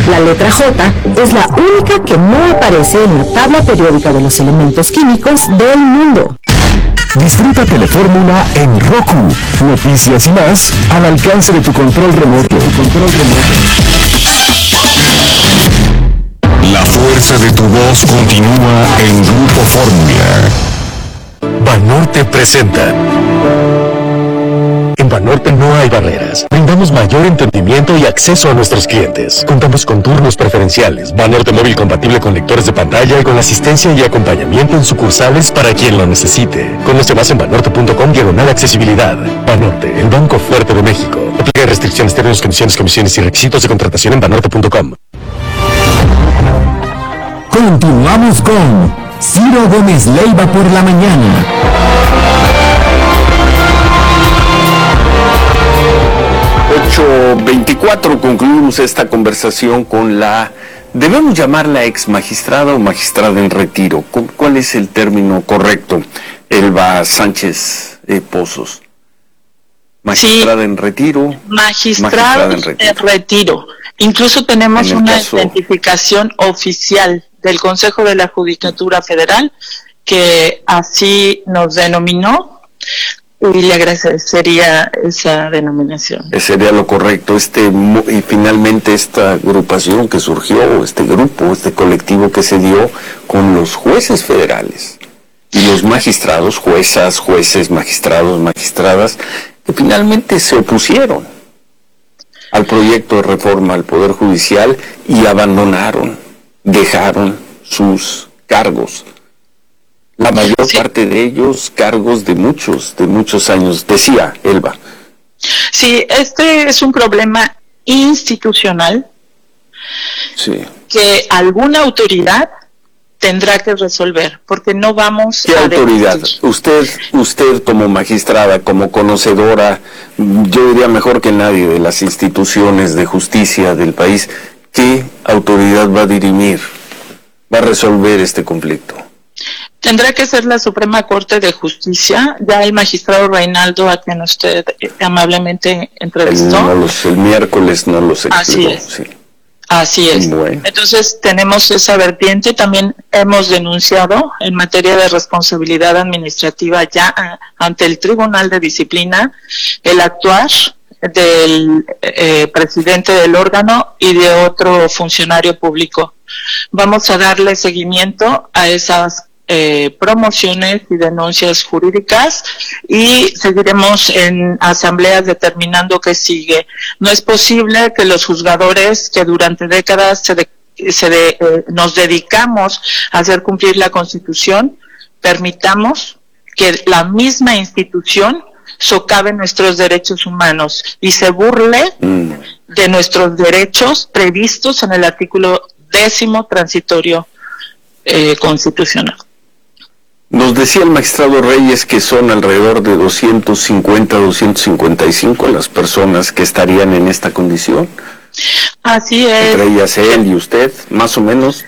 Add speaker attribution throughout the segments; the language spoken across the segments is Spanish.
Speaker 1: La letra J es la única que no aparece en la tabla periódica de los elementos químicos del mundo.
Speaker 2: Disfruta Telefórmula en Roku. Noticias y más al alcance de tu control remoto. La fuerza de tu voz continúa en Grupo Fórmula. Banorte presenta. En Banorte no hay barreras. Brindamos mayor entendimiento y acceso a nuestros clientes. Contamos con turnos preferenciales, Banorte móvil compatible con lectores de pantalla y con asistencia y acompañamiento en sucursales para quien lo necesite. Conoce más en banorte.com/accesibilidad. Banorte, el banco fuerte de México. Aplica restricciones, términos, condiciones, comisiones y requisitos de contratación en banorte.com.
Speaker 3: Continuamos con Ciro Gómez Leiva por la mañana.
Speaker 4: 8:24, concluimos esta conversación con la, debemos llamarla ex magistrada o magistrada en retiro. ¿Cuál es el término correcto? Elba Sánchez Pozos. Magistrada en retiro.
Speaker 5: Magistrada en retiro. Incluso tenemos una identificación oficial del Consejo de la Judicatura Federal que así nos denominó. Y le agradecería esa denominación.
Speaker 4: Sería lo correcto. Y finalmente esta agrupación que surgió, este grupo, este colectivo que se dio con los jueces federales y los magistrados, juezas, jueces, magistrados, magistradas, que finalmente se opusieron al proyecto de reforma al Poder Judicial y dejaron sus cargos. La mayor parte de ellos cargos de muchos años, decía Elba.
Speaker 5: Sí, este es un problema institucional que alguna autoridad tendrá que resolver, porque no vamos
Speaker 4: ¿Qué autoridad? Usted como magistrada, como conocedora, yo diría mejor que nadie de las instituciones de justicia del país, ¿qué autoridad va a dirimir, va a resolver este conflicto?
Speaker 5: Tendrá que ser la Suprema Corte de Justicia. Ya el magistrado Reinaldo, a quien usted amablemente entrevistó.
Speaker 4: El miércoles no los explicó.
Speaker 5: Así es. Bueno. Entonces tenemos esa vertiente. También hemos denunciado en materia de responsabilidad administrativa ya ante el Tribunal de Disciplina el actuar del presidente del órgano y de otro funcionario público. Vamos a darle seguimiento a esas promociones y denuncias jurídicas y seguiremos en asambleas determinando qué sigue. No es posible que los juzgadores que durante décadas nos dedicamos a hacer cumplir la Constitución, permitamos que la misma institución socave nuestros derechos humanos y se burle de nuestros derechos previstos en el artículo 10º transitorio constitucional.
Speaker 4: Nos decía el magistrado Reyes que son alrededor de 255 las personas que estarían en esta condición.
Speaker 5: Así es.
Speaker 4: Entre ellas él y usted, más o menos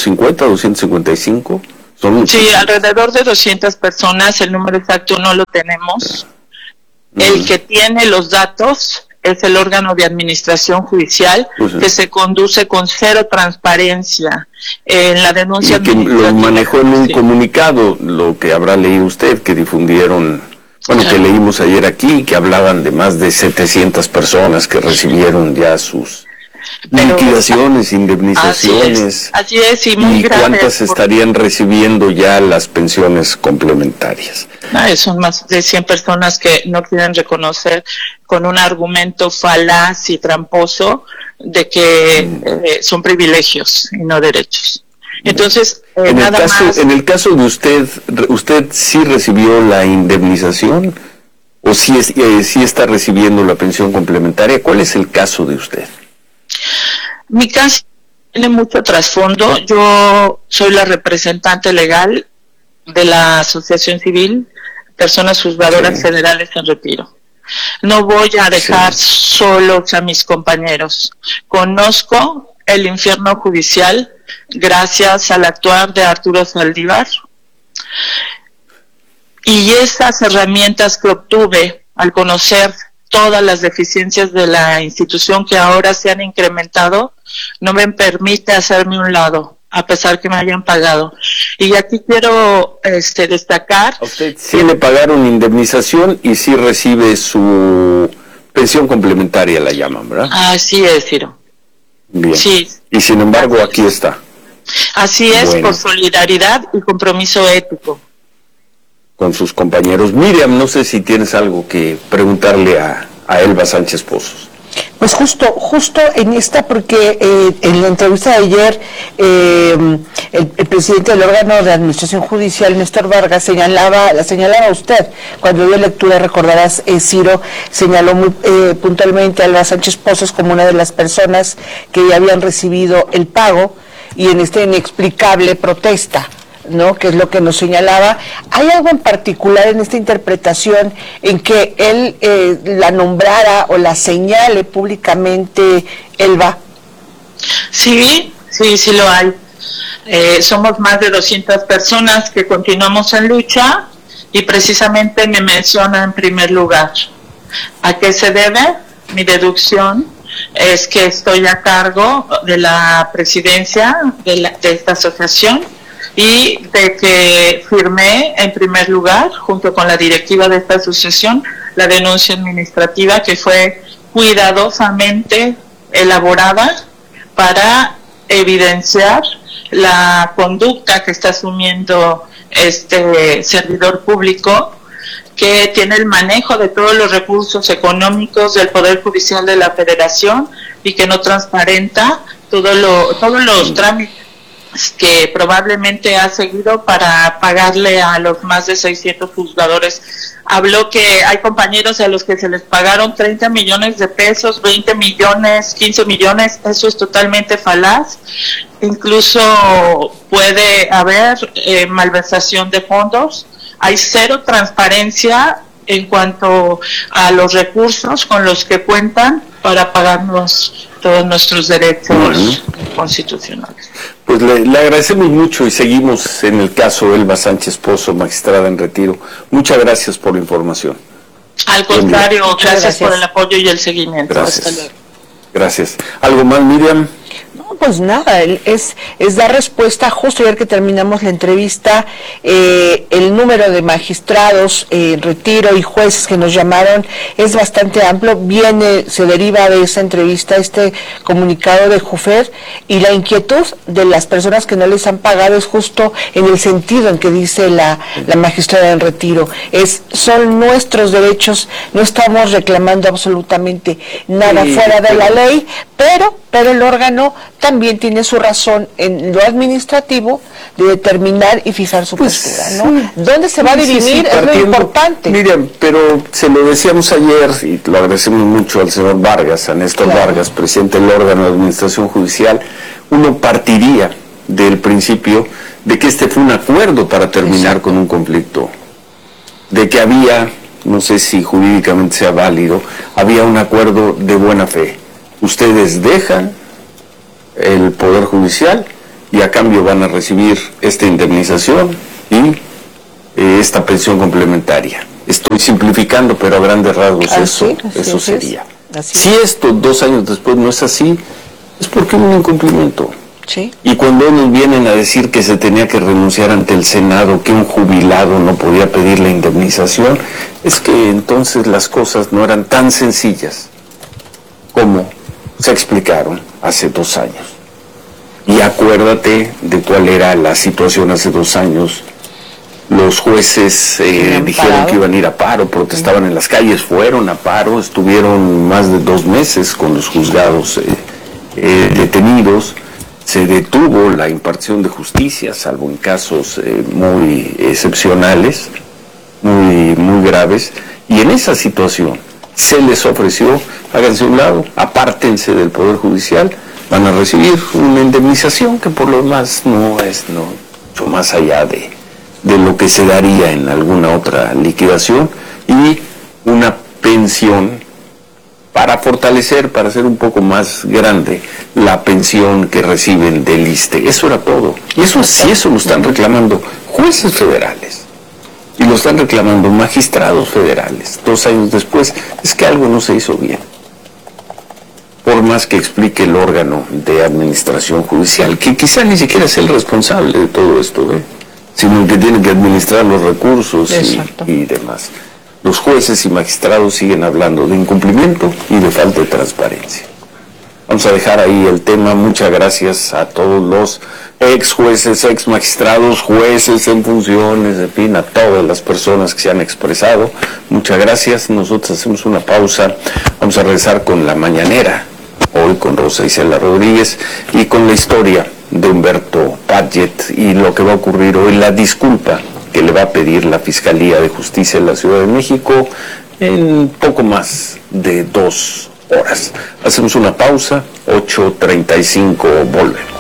Speaker 4: 255.
Speaker 5: Sí, alrededor de 200 personas, el número exacto no lo tenemos. El que tiene los datos es el órgano de administración judicial, que se conduce con cero transparencia en la denuncia
Speaker 4: y que lo manejó en un comunicado, lo que habrá leído usted, que difundieron, que leímos ayer aquí, que hablaban de más de 700 personas que recibieron ya sus liquidaciones, indemnizaciones.
Speaker 5: Así es, y muy
Speaker 4: grave. ¿Y cuántas estarían recibiendo ya las pensiones complementarias?
Speaker 5: Son más de 100 personas que no quieren reconocer con un argumento falaz y tramposo de que son privilegios y no derechos. Entonces,
Speaker 4: en el caso de ¿usted sí recibió la indemnización o sí está recibiendo la pensión complementaria? ¿Cuál es el caso de usted?
Speaker 5: Mi caso tiene mucho trasfondo. Yo soy la representante legal de la Asociación Civil Personas Juzgadoras Federales en Retiro. No voy a dejar solos a mis compañeros. Conozco el infierno judicial gracias al actuar de Arturo Saldívar y esas herramientas que obtuve al conocer todas las deficiencias de la institución que ahora se han incrementado, no me permite hacerme un lado, a pesar que me hayan pagado. Y aquí quiero destacar...
Speaker 4: A usted sí le pagaron indemnización y sí recibe su pensión complementaria, la llaman, ¿verdad?
Speaker 5: Así es, Ciro.
Speaker 4: Bien.
Speaker 5: Sí.
Speaker 4: Y sin embargo, aquí está.
Speaker 5: Así es,
Speaker 4: bueno,
Speaker 5: por solidaridad y compromiso ético.
Speaker 4: Con sus compañeros. Miriam, no sé si tienes algo que preguntarle a Elba Sánchez Pozos.
Speaker 6: Pues justo en esta, porque en la entrevista de ayer el presidente del órgano de administración judicial, Néstor Vargas, la señalaba a usted, cuando dio lectura, recordarás, Ciro, señaló muy puntualmente a Elba Sánchez Pozos como una de las personas que ya habían recibido el pago y en esta inexplicable protesta, ¿no? Que es lo que nos señalaba. ¿Hay algo en particular en esta interpretación en que él la nombrara o la señale públicamente Elba?
Speaker 5: Sí lo hay. Somos más de 200 personas que continuamos en lucha y precisamente me menciona en primer lugar. ¿A qué se debe? Mi deducción es que estoy a cargo de la presidencia de esta asociación y de que firmé en primer lugar, junto con la directiva de esta asociación, la denuncia administrativa que fue cuidadosamente elaborada para evidenciar la conducta que está asumiendo este servidor público, que tiene el manejo de todos los recursos económicos del Poder Judicial de la Federación y que no transparenta todos los trámites que probablemente ha seguido para pagarle a los más de 600 juzgadores. Habló que hay compañeros a los que se les pagaron 30 millones de pesos, 20 millones, 15 millones, eso es totalmente falaz. Incluso puede haber malversación de fondos. Hay cero transparencia en cuanto a los recursos con los que cuentan para pagarnos todos nuestros derechos constitucionales.
Speaker 4: Pues le agradecemos mucho y seguimos en el caso Elba Sánchez Pozos, magistrada en retiro. Muchas gracias por la información.
Speaker 5: Al contrario, gracias por el apoyo y el seguimiento.
Speaker 4: Gracias.
Speaker 5: Hasta luego.
Speaker 4: Gracias. ¿Algo más, Miriam?
Speaker 6: No, pues nada, es dar respuesta. Justo ayer que terminamos la entrevista, el número de magistrados en retiro y jueces que nos llamaron es bastante amplio. Se deriva de esa entrevista este comunicado de Jufer, y la inquietud de las personas que no les han pagado es justo en el sentido en que dice la magistrada en retiro. Son nuestros derechos, no estamos reclamando absolutamente nada fuera de la ley, pero el órgano también tiene su razón en lo administrativo de determinar y fijar su postura, ¿no? Sí. ¿Dónde se va a dirimir? Es lo importante.
Speaker 4: Miriam, pero se lo decíamos ayer, y lo agradecemos mucho al señor Vargas, a Néstor Vargas, presidente del órgano de administración judicial. Uno partiría del principio de que este fue un acuerdo para terminar con un conflicto, de que había, no sé si jurídicamente sea válido, había un acuerdo de buena fe. Ustedes dejan el Poder Judicial y a cambio van a recibir esta indemnización y esta pensión complementaria. Estoy simplificando, pero a grandes rasgos eso sería. Si esto 2 años después no es así, es porque hay un incumplimiento.
Speaker 6: Sí.
Speaker 4: Y cuando nos vienen a decir que se tenía que renunciar ante el Senado, que un jubilado no podía pedir la indemnización, es que entonces las cosas no eran tan sencillas como se explicaron hace 2 años. Y acuérdate de cuál era la situación hace 2 años. Los jueces dijeron que iban a ir a paro, protestaban en las calles, fueron a paro, estuvieron más de 2 meses con los juzgados detenidos. Se detuvo la impartición de justicia, salvo en casos muy excepcionales, muy graves. Y en esa situación se les ofreció: háganse un lado, apártense del Poder Judicial, van a recibir una indemnización que por lo demás no es mucho más allá de lo que se daría en alguna otra liquidación, y una pensión para fortalecer, para hacer un poco más grande la pensión que reciben del ISSSTE. Eso era todo. Y eso sí, eso lo están reclamando jueces federales. Y lo están reclamando magistrados federales 2 años después. Es que algo no se hizo bien. Por más que explique el órgano de administración judicial, que quizá ni siquiera es el responsable de todo esto, sino el que tiene que administrar los recursos y demás. Los jueces y magistrados siguen hablando de incumplimiento y de falta de transparencia. Vamos a dejar ahí el tema. Muchas gracias a todos los ex jueces, ex magistrados, jueces en funciones, en fin, a todas las personas que se han expresado. Muchas gracias. Nosotros hacemos una pausa. Vamos a regresar con la mañanera, hoy con Rosa Isela Rodríguez, y con la historia de Humberto Padgett y lo que va a ocurrir hoy, la disculpa que le va a pedir la Fiscalía de Justicia de la Ciudad de México en poco más de 2 horas. Hacemos una pausa, 8:35, volvemos.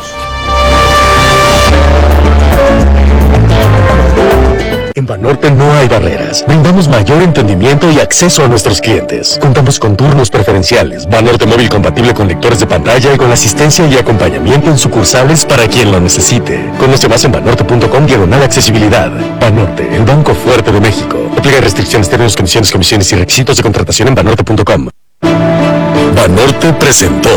Speaker 2: En Banorte no hay barreras. Brindamos mayor entendimiento y acceso a nuestros clientes. Contamos con turnos preferenciales, Banorte móvil compatible con lectores de pantalla y con asistencia y acompañamiento en sucursales para quien lo necesite. Conoce más en banorte.com/accesibilidad. Banorte, el banco fuerte de México. Aplica restricciones, términos, condiciones, comisiones y requisitos de contratación en banorte.com. Banorte presentó.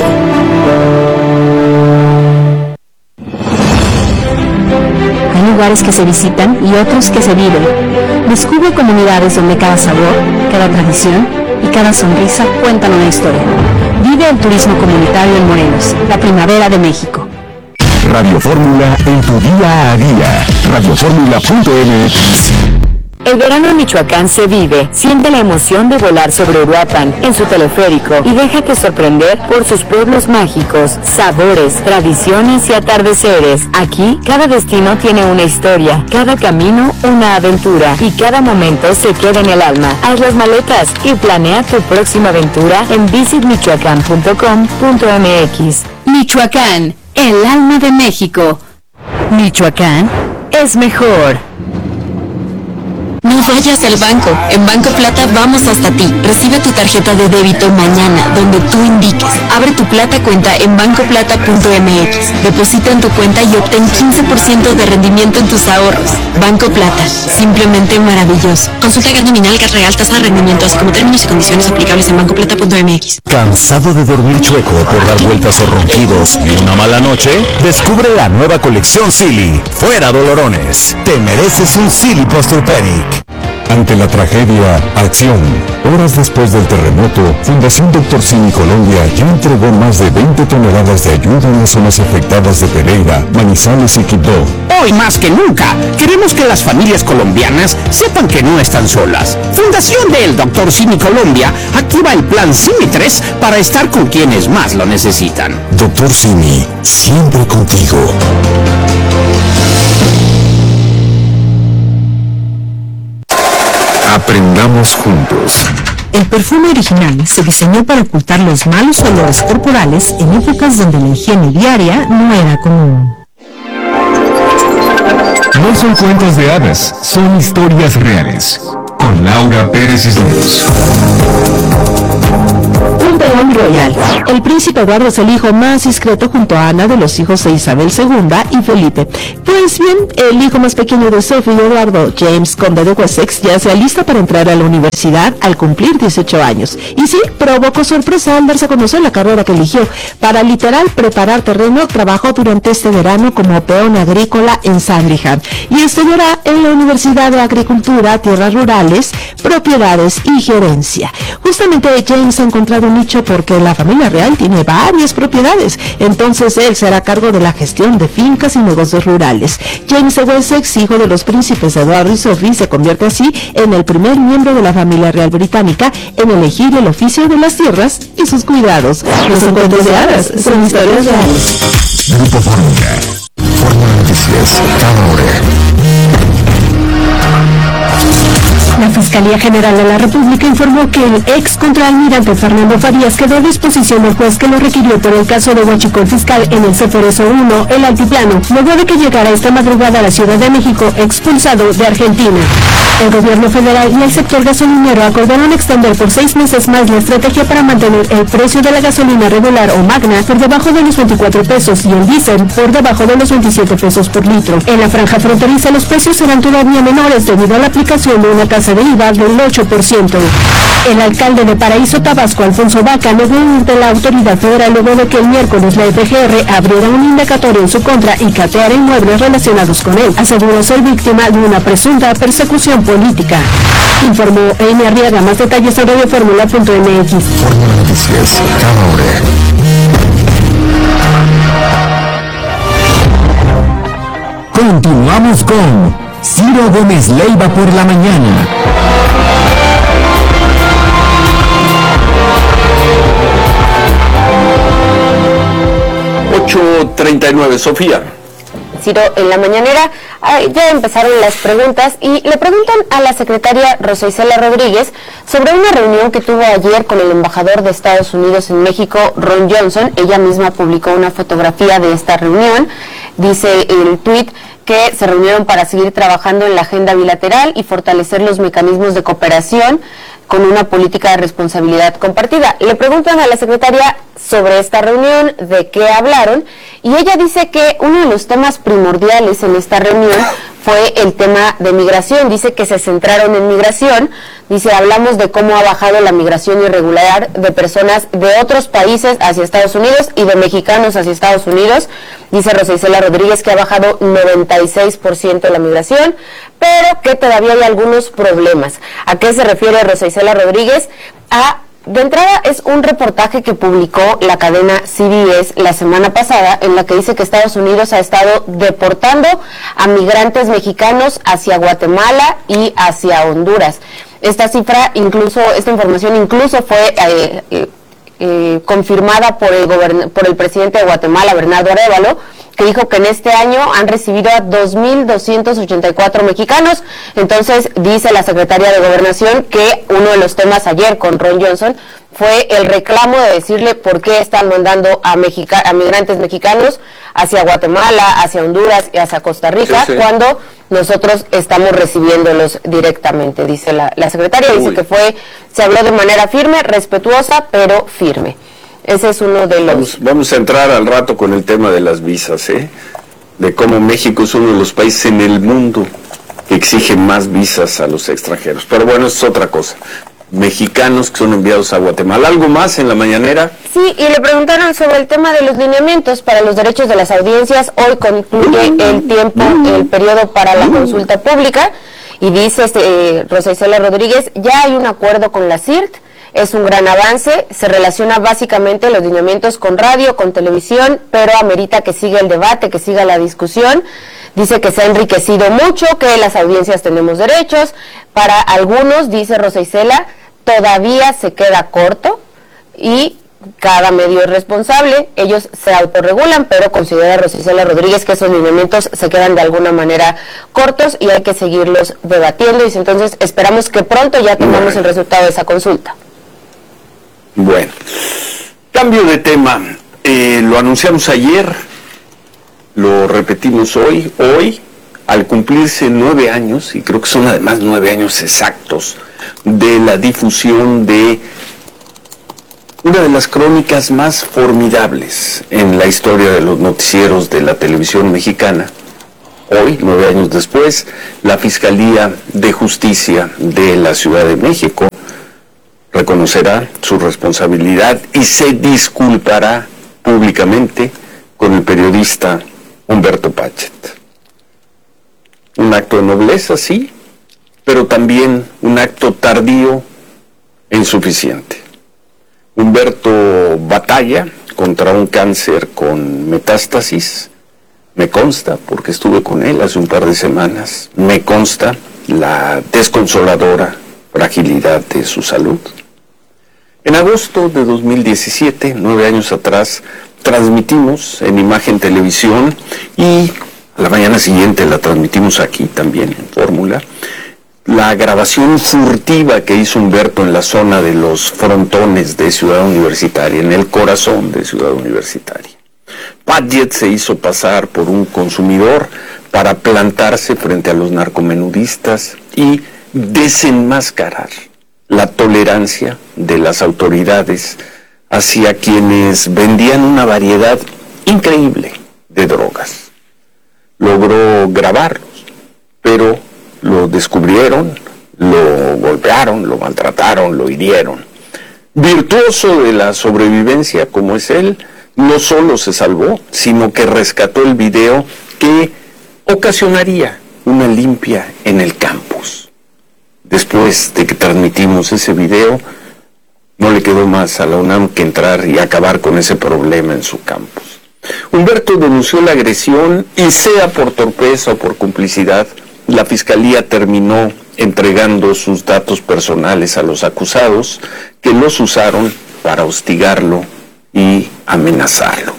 Speaker 1: Hay lugares que se visitan y otros que se viven. Descubre comunidades donde cada sabor, cada tradición y cada sonrisa cuentan una historia. Vive el turismo comunitario en Morelos, la primavera de México.
Speaker 3: Radio Fórmula en tu día a día. Radioformula.mx.
Speaker 7: El verano en Michoacán se vive. Siente la emoción de volar sobre Uruapan en su teleférico y déjate sorprender por sus pueblos mágicos, sabores, tradiciones y atardeceres. Aquí, cada destino tiene una historia, cada camino una aventura y cada momento se queda en el alma. Haz las maletas y planea tu próxima aventura en visitmichoacán.com.mx.
Speaker 1: Michoacán, el alma de México. Michoacán es mejor.
Speaker 8: No vayas al banco. En Banco Plata vamos hasta ti. Recibe tu tarjeta de débito mañana, donde tú indiques. Abre tu Plata cuenta en bancoplata.mx. Deposita en tu cuenta y obtén 15% de rendimiento en tus ahorros. Banco Plata, simplemente maravilloso. Consulta gas nominal, gas real, tasa de rendimiento, así como términos y condiciones aplicables en bancoplata.mx.
Speaker 3: ¿Cansado de dormir chueco por dar vueltas o ronquidos y una mala noche? Descubre la nueva colección Silly. Fuera dolorones. Te mereces un Silly Posturpedic. Ante la tragedia, acción. Horas después del terremoto, Fundación Dr. Simi Colombia ya entregó más de 20 toneladas de ayuda en las zonas afectadas de Pereira, Manizales y Quibdó.
Speaker 9: Hoy más que nunca, queremos que las familias colombianas sepan que no están solas. Fundación del Dr. Simi Colombia activa el plan Simi 3 para estar con quienes más lo necesitan.
Speaker 3: Dr. Simi, siempre contigo. Aprendamos juntos.
Speaker 1: El perfume original se diseñó para ocultar los malos olores corporales en épocas donde la higiene diaria no era común.
Speaker 3: No son cuentos de hadas, son historias reales. Con Laura Pérez Cisneros.
Speaker 1: Un peón royal. El príncipe Eduardo es el hijo más discreto junto a Ana de los hijos de Isabel II y Felipe. Pues bien, el hijo más pequeño de Sophie y Eduardo, James, conde de Wessex, ya se alista para entrar a la universidad al cumplir 18 años. Y sí, provocó sorpresa al darse a conocer la carrera que eligió. Para literal preparar terreno, trabajó durante este verano como peón agrícola en Sandringham y estudiará en la Universidad de Agricultura, Tierras Rurales, Propiedades y Gerencia. Justamente James ha encontrado un nicho porque la familia real tiene varias propiedades, entonces él será a cargo de la gestión de fincas y negocios rurales. James de Wessex, hijo de los príncipes Eduardo y Sophie, se convierte así en el primer miembro de la familia real británica en elegir el oficio de las tierras y sus cuidados. Los encuentros de hadas son historias reales.
Speaker 3: Grupo Fórmula. Fórmula Noticias, cada hora.
Speaker 10: La Fiscalía General de la República informó que el ex contraalmirante Fernando Farías quedó a disposición del juez que lo requirió por el caso de huachicol fiscal en el Ceferezo 1, El Altiplano, luego de que llegara esta madrugada a la Ciudad de México expulsado de Argentina. El gobierno federal y el sector gasolinero acordaron extender por 6 meses más la estrategia para mantener el precio de la gasolina regular o magna por debajo de los 24 pesos y el diésel por debajo de los 27 pesos por litro. En la franja fronteriza los precios serán todavía menores debido a la aplicación de una tasa de IVA del 8%. El alcalde de Paraíso, Tabasco, Alfonso Vaca, negó ante la autoridad federal luego de que el miércoles la FGR abriera un indagatorio en su contra y cateara inmuebles relacionados con él. Aseguró ser víctima de una presunta persecución política. Informó Amy Arriaga. Más detalles en radioformula.mx.
Speaker 3: Fórmula Noticias, cada hora. Continuamos con Ciro Gómez Leiva por la mañana.
Speaker 4: 8:39, Sofía.
Speaker 11: Ciro, en la mañanera ya empezaron las preguntas y le preguntan a la secretaria Rosa Isela Rodríguez sobre una reunión que tuvo ayer con el embajador de Estados Unidos en México, Ron Johnson. Ella misma publicó una fotografía de esta reunión. Dice el tuit que se reunieron para seguir trabajando en la agenda bilateral y fortalecer los mecanismos de cooperación con una política de responsabilidad compartida. Le preguntan a la secretaria sobre esta reunión, de qué hablaron, y ella dice que uno de los temas primordiales en esta reunión fue el tema de migración. Dice que se centraron en migración. Dice, hablamos de cómo ha bajado la migración irregular de personas de otros países hacia Estados Unidos y de mexicanos hacia Estados Unidos. Dice Rosa Isela Rodríguez que ha bajado 96% la migración, pero que todavía hay algunos problemas. ¿A qué se refiere Rosa Isela Rodríguez? De entrada, es un reportaje que publicó la cadena CBS la semana pasada, en la que dice que Estados Unidos ha estado deportando a migrantes mexicanos hacia Guatemala y hacia Honduras. Esta información incluso fue confirmada por el presidente de Guatemala, Bernardo Arévalo, que dijo que en este año han recibido a 2.284 mexicanos. Entonces, dice la secretaria de Gobernación que uno de los temas ayer con Ron Johnson fue el reclamo de decirle por qué están mandando a migrantes mexicanos hacia Guatemala, hacia Honduras y hacia Costa Rica, sí, cuando nosotros estamos recibiéndolos directamente, dice la secretaria. Dice que se habló de manera firme, respetuosa, pero firme. Ese es uno de los...
Speaker 4: Vamos a entrar al rato con el tema de las visas, de cómo México es uno de los países en el mundo que exige más visas a los extranjeros. Pero bueno, eso es otra cosa. Mexicanos que son enviados a Guatemala. ¿Algo más en la mañanera?
Speaker 11: Sí, y le preguntaron sobre el tema de los lineamientos para los derechos de las audiencias. Hoy concluye el periodo para la consulta pública, y dice Rosa Isela Rodríguez, ya hay un acuerdo con la CIRT. Es un gran avance, se relaciona básicamente los lineamientos con radio, con televisión, pero amerita que siga el debate, que siga la discusión. Dice que se ha enriquecido mucho, que las audiencias tenemos derechos. Para algunos, dice Rosa Isela, todavía se queda corto y cada medio es responsable. Ellos se autorregulan, pero considera Rosa Isela Rodríguez que esos lineamientos se quedan de alguna manera cortos y hay que seguirlos debatiendo. Dice, entonces esperamos que pronto ya tengamos el resultado de esa consulta.
Speaker 4: Bueno, cambio de tema. Lo anunciamos ayer, lo repetimos hoy, al cumplirse 9 años, y creo que son además 9 años exactos, de la difusión de una de las crónicas más formidables en la historia de los noticieros de la televisión mexicana. Hoy, 9 años después, la Fiscalía de Justicia de la Ciudad de México reconocerá su responsabilidad y se disculpará públicamente con el periodista Humberto Pachet. Un acto de nobleza, sí, pero también un acto tardío e insuficiente. Humberto batalla contra un cáncer con metástasis, me consta, porque estuve con él hace un par de semanas, me consta la desconsoladora fragilidad de su salud. En agosto de 2017, 9 años atrás, transmitimos en Imagen Televisión y a la mañana siguiente la transmitimos aquí también en Fórmula, la grabación furtiva que hizo Humberto en la zona de los frontones de Ciudad Universitaria, en el corazón de Ciudad Universitaria. Padgett se hizo pasar por un consumidor para plantarse frente a los narcomenudistas y desenmascarar la tolerancia de las autoridades hacia quienes vendían una variedad increíble de drogas. Logró grabarlos, pero lo descubrieron, lo golpearon, lo maltrataron, lo hirieron. Virtuoso de la sobrevivencia como es él, no solo se salvó, sino que rescató el video que ocasionaría una limpia en el campus. Después de que transmitimos ese video, no le quedó más a la UNAM que entrar y acabar con ese problema en su campus. Humberto denunció la agresión y, sea por torpeza o por complicidad, la Fiscalía terminó entregando sus datos personales a los acusados, que los usaron para hostigarlo y amenazarlo.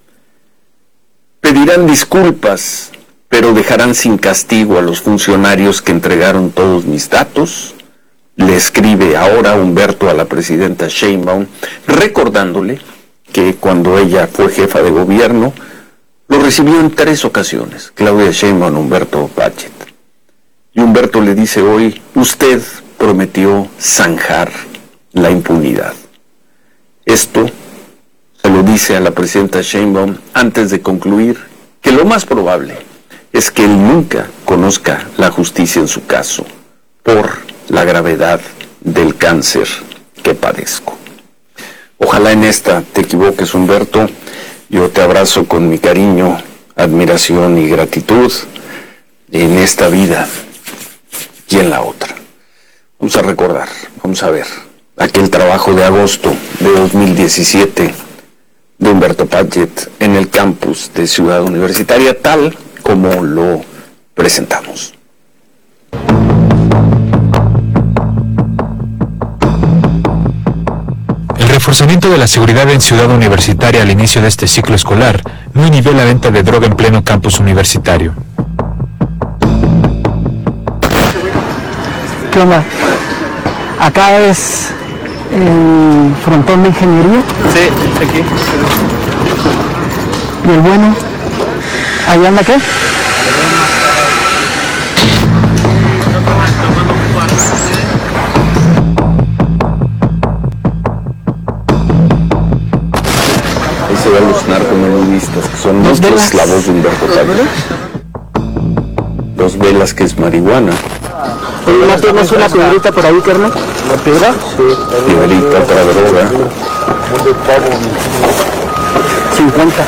Speaker 4: Pedirán disculpas, pero dejarán sin castigo a los funcionarios que entregaron todos mis datos. Le escribe ahora Humberto a la presidenta Sheinbaum, recordándole que cuando ella fue jefa de gobierno, lo recibió en 3 ocasiones, Claudia Sheinbaum, Humberto Padgett. Y Humberto le dice hoy, usted prometió zanjar la impunidad. Esto se lo dice a la presidenta Sheinbaum antes de concluir que lo más probable es que él nunca conozca la justicia en su caso por la gravedad del cáncer que padezco. Ojalá en esta te equivoques, Humberto. Yo te abrazo con mi cariño, admiración y gratitud en esta vida y en la otra. Vamos a recordar, vamos a ver aquel trabajo de agosto de 2017 de Humberto Padgett en el campus de Ciudad Universitaria, tal como lo presentamos.
Speaker 12: El reforzamiento de la seguridad en Ciudad Universitaria al inicio de este ciclo escolar no inhibió la venta de droga en pleno campus universitario.
Speaker 13: ¿Qué onda? Acá es el frontón de ingeniería.
Speaker 14: Sí, aquí.
Speaker 13: ¿Y el bueno? ¿Ahí anda qué?
Speaker 4: Ahí se ven los narcomenudistas, que son nuestros esclavos de Humberto Padgett. 2 velas, que es marihuana.
Speaker 13: ¿No tienes una piedrita por ahí, carnal?
Speaker 14: ¿Una piedra? Sí.
Speaker 4: Piedrita para droga.
Speaker 13: 50.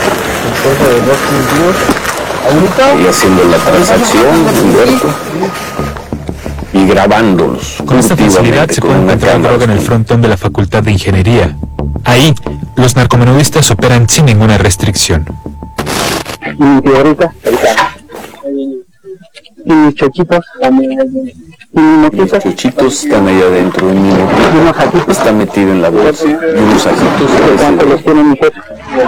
Speaker 4: Y haciendo la transacción, Humberto. Y grabándolos.
Speaker 12: Con esta facilidad se puede encontrar droga en el frontón de la Facultad de Ingeniería. Ahí, los narcomenudistas operan sin ninguna restricción.
Speaker 13: ¿Y mi piedrita? ¿Y mis chochitos? ¿Y mis
Speaker 4: Los chochitos están ahí adentro. Un mojito está metido en la bolsa. Y unos ajitos.
Speaker 13: ¿Cuánto los tiene mi jefe?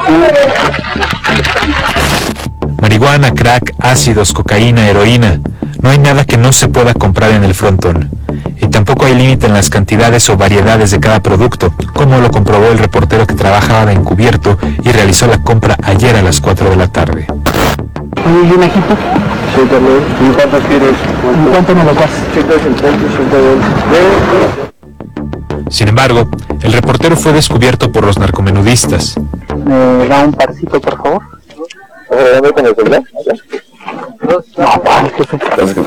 Speaker 12: Marihuana, crack, ácidos, cocaína, heroína. No hay nada que no se pueda comprar en el frontón. Y tampoco hay límite en las cantidades o variedades de cada producto, como lo comprobó el reportero que trabajaba de encubierto y realizó la compra ayer a las 4 de la tarde.
Speaker 13: Oye, ¿y un ajito?
Speaker 14: Sí, también. ¿Y cuánto quieres?
Speaker 13: ¿Y cuánto me lo das?
Speaker 14: 150
Speaker 12: Sin embargo, el reportero fue descubierto por los narcomenudistas.
Speaker 13: ¿Me da un parcito, por favor?
Speaker 14: con el celular?
Speaker 13: No, jefe.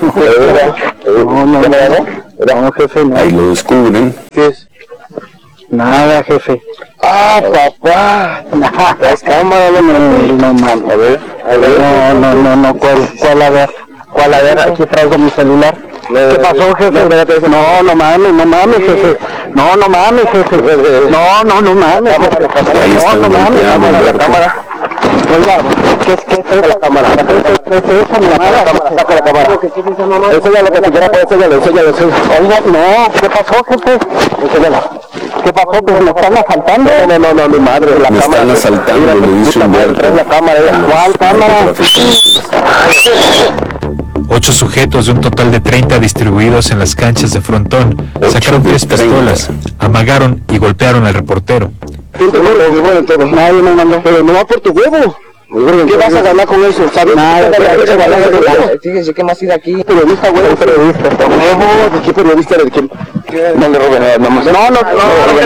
Speaker 13: No, jefe, no.
Speaker 4: Ahí lo descubren.
Speaker 14: ¿Qué es?
Speaker 13: Nada, jefe.
Speaker 14: ¡Ah, papá!
Speaker 13: Las cámaras, no, mames.
Speaker 14: A ver.
Speaker 13: No, ¿cuál a ver? ¿Cuál a ver? Aquí traigo mi celular. ¿Qué pasó, jefe? No mames, jefe. No mames, jefe. No mames. No mames, la cámara. Oiga, ¿qué es la cámara? ¿Qué es esa mamada? Saca la cámara. Enséñalo, que siquiera puede enseñarlo. Oiga, no, ¿qué pasó, jefe? Enséñalo. ¿Qué pasó? Pues me están asaltando. No, mi madre, la cámara.
Speaker 4: Me están asaltando, lo dice Humberto.
Speaker 13: La cámara, ¿cuál cámara?
Speaker 12: 8 sujetos de un total de 30 distribuidos en las canchas de frontón sacaron 3 pistolas, amagaron y golpearon al reportero.
Speaker 13: Nadie me mandó, pero no va por tu huevo. ¿Qué vas a ganar con eso? ¿Sabes? Fíjense que más ir aquí. Periodista, güey, periodista. ¿De qué periodista eres? No le roben nada, no le roben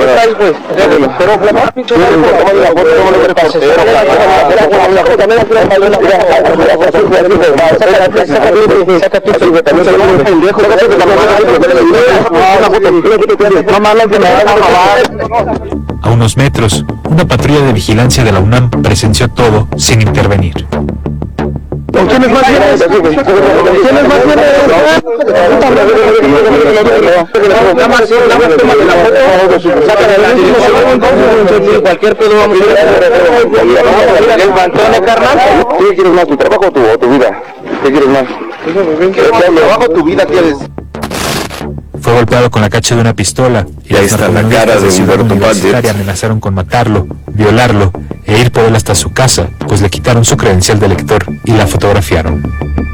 Speaker 12: A unos metros, una patrulla de vigilancia de la UNAM presenció todo sin intervenir.
Speaker 13: ¿Quiénes más vienes? ¿Quiénes más vienes? Cualquier pedo vamos a ir. Carnal. ¿Qué quieres más, tu trabajo o tu vida? ¿Qué quieres más? ¿Tu trabajo o tu vida quieres?
Speaker 12: Fue golpeado con la cacha de una pistola y
Speaker 4: ahí está la cara de Humberto Padgett.
Speaker 12: Amenazaron con matarlo, violarlo e ir por él hasta su casa, pues le quitaron su credencial de lector y la fotografiaron.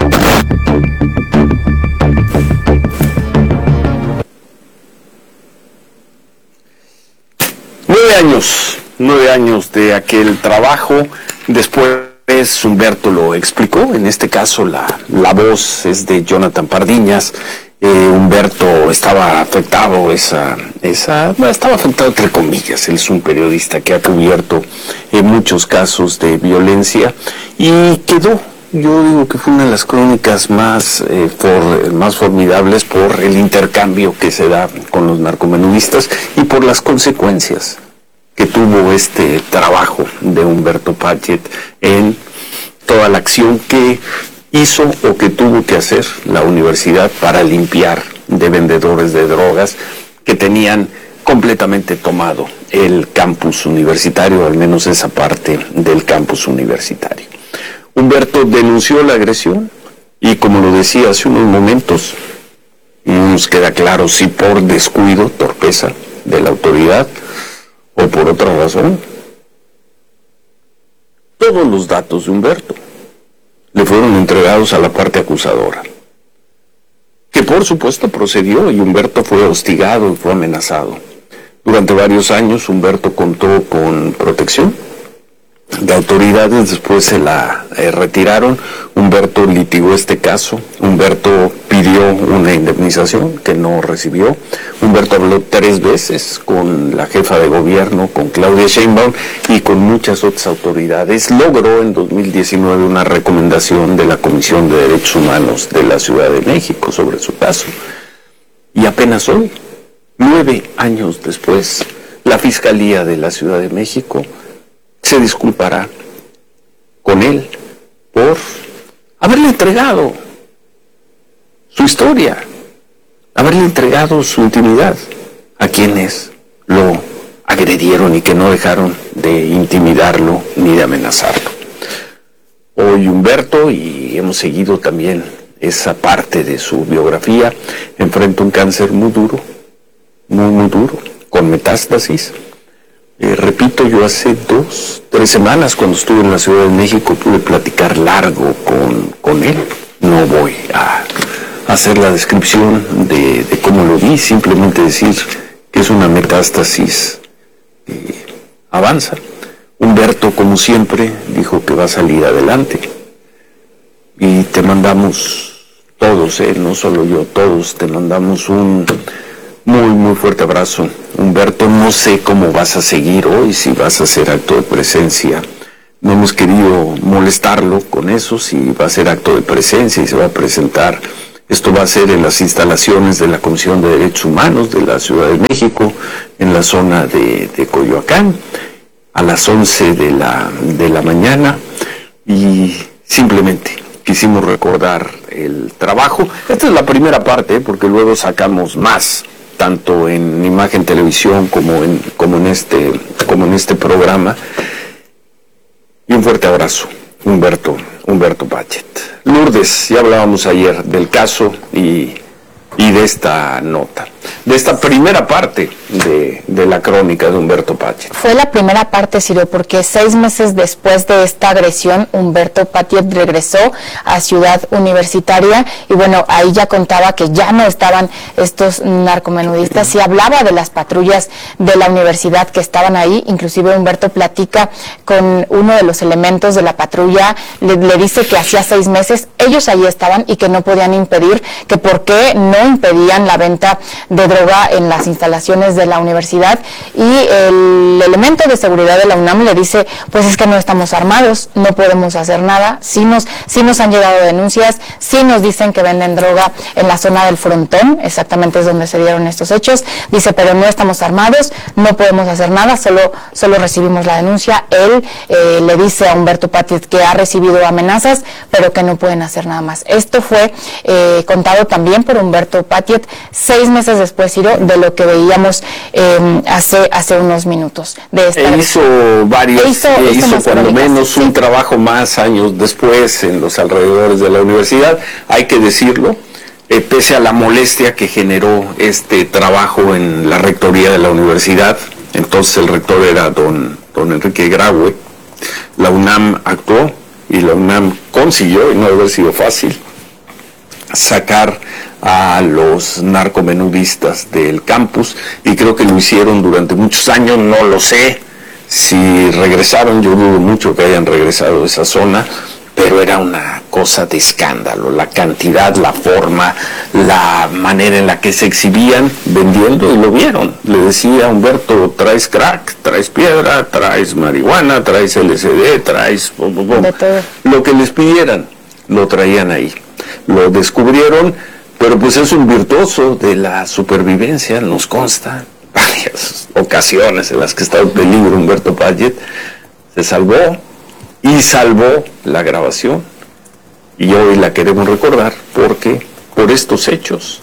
Speaker 4: Nueve años de aquel trabajo. Después Humberto lo explicó. En este caso la voz es de Jonathan Pardiñas. Humberto estaba afectado, estaba afectado entre comillas. Él es un periodista que ha cubierto muchos casos de violencia y quedó, yo digo que fue una de las crónicas más formidables por el intercambio que se da con los narcomenudistas y por las consecuencias que tuvo este trabajo de Humberto Padgett en toda la acción que hizo o que tuvo que hacer la universidad para limpiar de vendedores de drogas que tenían completamente tomado el campus universitario, al menos esa parte del campus universitario. Humberto denunció la agresión y, como lo decía hace unos momentos, no nos queda claro si por descuido, torpeza de la autoridad o por otra razón. Todos los datos de Humberto le fueron entregados a la parte acusadora, que por supuesto procedió, y Humberto fue hostigado y fue amenazado. Durante varios años Humberto contó con protección de autoridades, después se la retiraron. Humberto litigó este caso, Humberto pidió una indemnización que no recibió. Humberto habló 3 veces con la jefa de gobierno, con Claudia Sheinbaum y con muchas otras autoridades. Logró en 2019 una recomendación de la Comisión de Derechos Humanos de la Ciudad de México sobre su caso. Y apenas hoy, 9 años después, la Fiscalía de la Ciudad de México se disculpará con él por haberle entregado su historia, haberle entregado su intimidad a quienes lo agredieron y que no dejaron de intimidarlo ni de amenazarlo. Hoy Humberto, y hemos seguido también esa parte de su biografía, enfrenta un cáncer muy duro, muy duro, con metástasis. Repito, yo hace 2-3 semanas, cuando estuve en la Ciudad de México, pude platicar largo con él. No voy a hacer la descripción de cómo lo vi, simplemente decir que es una metástasis que avanza. Humberto, como siempre, dijo que va a salir adelante. Y te mandamos todos, no solo yo, todos te mandamos un muy fuerte abrazo. Humberto, no sé cómo vas a seguir hoy, si vas a hacer acto de presencia. No hemos querido molestarlo con eso, si va a ser acto de presencia y se va a presentar. Esto va a ser en las instalaciones de la Comisión de Derechos Humanos de la Ciudad de México, en la zona de Coyoacán, a las 11 de la mañana. Y simplemente quisimos recordar el trabajo. Esta es la primera parte, porque luego sacamos más, tanto en Imagen Televisión como en este programa. Y un fuerte abrazo, Humberto Padgett. Lourdes, ya hablábamos ayer del caso y de esta nota, de esta primera parte de la crónica de Humberto Paget.
Speaker 15: Fue la primera parte, Ciro, porque 6 meses después de esta agresión, Humberto Paget regresó a Ciudad Universitaria y bueno, ahí ya contaba que ya no estaban estos narcomenudistas y hablaba de las patrullas de la universidad que estaban ahí. Inclusive Humberto platica con uno de los elementos de la patrulla, le dice que hacía 6 meses ellos ahí estaban y que no podían impedir, que por qué no impedían la venta de droga en las instalaciones de la universidad, y el elemento de seguridad de la UNAM le dice, pues es que no estamos armados, no podemos hacer nada, sí nos han llegado denuncias, sí nos dicen que venden droga en la zona del Frontón, exactamente es donde se dieron estos hechos, dice, pero no estamos armados, no podemos hacer nada, solo recibimos la denuncia. Él le dice a Humberto Paget que ha recibido amenazas, pero que no pueden hacer nada más. Esto fue contado también por Humberto Paget 6 meses después, Ciro, de lo que veíamos hace unos minutos.
Speaker 4: Hizo cuando menos un trabajo más años después en los alrededores de la universidad, hay que decirlo, pese a la molestia que generó este trabajo en la rectoría de la universidad. Entonces el rector era don Enrique Graue. La UNAM actuó y la UNAM consiguió, y no debe haber sido fácil, sacar a los narcomenudistas del campus, y creo que lo hicieron durante muchos años. No lo sé si regresaron, yo dudo mucho que hayan regresado de esa zona, pero era una cosa de escándalo, la cantidad, la forma, la manera en la que se exhibían vendiendo, y lo vieron. Le decía a Humberto, traes crack, traes piedra, traes marihuana, traes LSD, traes lo que les pidieran, lo traían ahí. Lo descubrieron, pero pues es un virtuoso de la supervivencia, nos consta varias ocasiones en las que estaba en peligro Humberto Paget, se salvó y salvó la grabación, y hoy la queremos recordar porque por estos hechos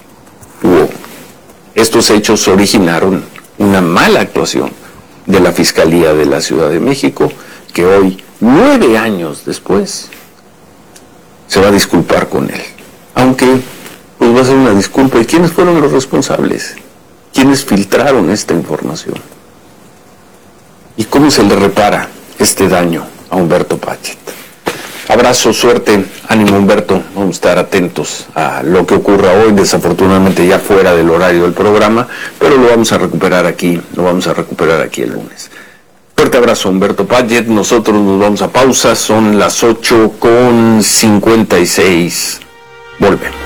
Speaker 4: originaron una mala actuación de la Fiscalía de la Ciudad de México, que hoy, 9 años después, se va a disculpar con él, aunque pues va a ser una disculpa. ¿Y quiénes fueron los responsables? ¿Quiénes filtraron esta información? ¿Y cómo se le repara este daño a Humberto Paget? Abrazo, suerte, ánimo Humberto, vamos a estar atentos a lo que ocurra hoy, desafortunadamente ya fuera del horario del programa, pero lo vamos a recuperar aquí el lunes. Fuerte abrazo, Humberto Paget. Nosotros nos vamos a pausa, son las 8:56. Volvemos.